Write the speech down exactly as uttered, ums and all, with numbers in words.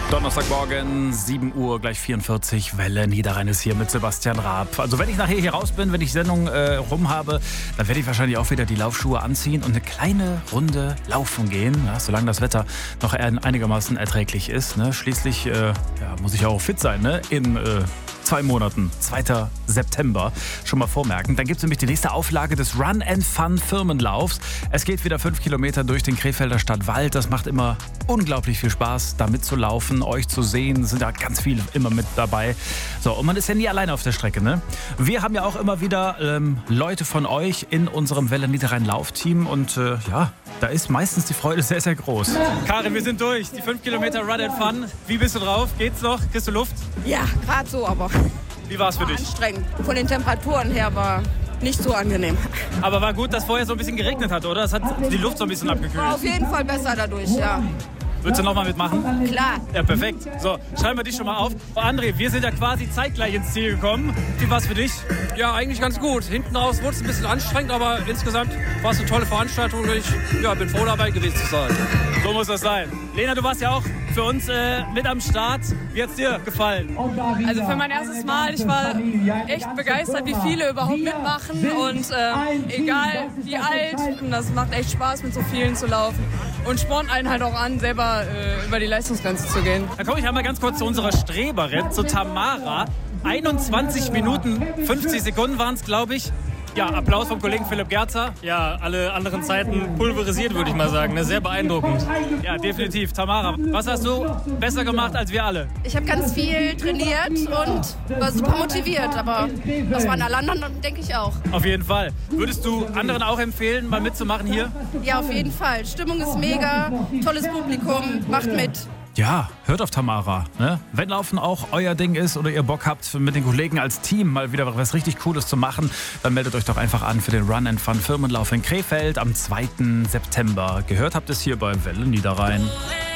Donnerstagmorgen, sieben Uhr, gleich vierundvierzig, Welle Niederrhein ist hier mit Sebastian Raab. Also wenn ich nachher hier raus bin, wenn ich Sendung äh, rum habe, dann werde ich wahrscheinlich auch wieder die Laufschuhe anziehen und eine kleine Runde laufen gehen, ja, solange das Wetter noch einigermaßen erträglich ist. Ne? Schließlich äh, ja, muss ich ja auch fit sein, ne? in äh, zwei Monaten, zweiter September, schon mal vormerken. Dann gibt es nämlich die nächste Auflage des Run and Fun Firmenlaufs. Es geht wieder fünf Kilometer durch den Krefelder Stadtwald. Das macht immer unglaublich viel Spaß, da mitzulaufen, euch zu sehen. Sind da ganz viele immer mit dabei. So, und man ist ja nie alleine auf der Strecke, ne? Wir haben ja auch immer wieder ähm, Leute von euch in unserem Welle Niederrhein Laufteam und äh, ja, da ist meistens die Freude sehr, sehr groß. Karin, wir sind durch. Die fünf Kilometer Run and Fun. Wie bist du drauf? Geht's noch? Kriegst du Luft? Ja, gerade so, aber wie war es für dich? Anstrengend. Von den Temperaturen her war nicht so angenehm. Aber war gut, dass vorher so ein bisschen geregnet hat, oder? Das hat die Luft so ein bisschen abgekühlt. War auf jeden Fall besser dadurch, ja. Würdest du nochmal mitmachen? Klar. Ja, perfekt. So, schreiben wir dich schon mal auf. Oh, André, wir sind ja quasi zeitgleich ins Ziel gekommen. Wie war's für dich? Ja, eigentlich ganz gut. Hinten raus wurde es ein bisschen anstrengend, aber insgesamt war es eine tolle Veranstaltung und ich ja, bin froh dabei gewesen zu sein. So muss das sein. Lena, du warst ja auch für uns äh, mit am Start. Wie hat's dir gefallen? Also für mein erstes Mal, ich war echt begeistert, wie viele überhaupt mitmachen und äh, egal wie alt, und das macht echt Spaß, mit so vielen zu laufen und spornt einen halt auch an, selber äh, über die Leistungsgrenze zu gehen. Da komme ich einmal ganz kurz zu unserer Streberin, zu Tamara. einundzwanzig Minuten, fünfzig Sekunden waren es, glaube ich. Ja, Applaus vom Kollegen Philipp Gerzer. Ja, alle anderen Zeiten pulverisiert, würde ich mal sagen. Sehr beeindruckend. Ja, definitiv. Tamara, was hast du besser gemacht als wir alle? Ich habe ganz viel trainiert und war super motiviert, aber das waren alle anderen, denke ich auch. Auf jeden Fall. Würdest du anderen auch empfehlen, mal mitzumachen hier? Ja, auf jeden Fall. Stimmung ist mega, tolles Publikum, macht mit. Ja, hört auf Tamara. Ne? Wenn Laufen auch euer Ding ist oder ihr Bock habt, mit den Kollegen als Team mal wieder was richtig Cooles zu machen, dann meldet euch doch einfach an für den Run and Fun Firmenlauf in Krefeld am zweiten September. Gehört habt es hier bei Welle Niederrhein.